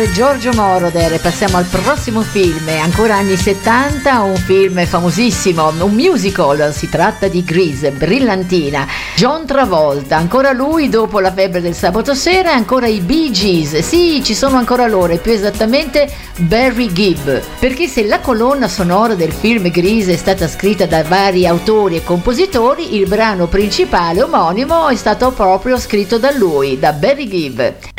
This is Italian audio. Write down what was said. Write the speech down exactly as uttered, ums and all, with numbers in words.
Giorgio Moroder. Passiamo al prossimo film, ancora anni settanta, un film famosissimo, un musical, si tratta di Grease, Brillantina, John Travolta, ancora lui dopo La febbre del sabato sera, e ancora i Bee Gees, sì, ci sono ancora loro, e più esattamente Barry Gibb, perché se la colonna sonora del film Grease è stata scritta da vari autori e compositori, il brano principale omonimo è stato proprio scritto da lui, da Barry Gibb.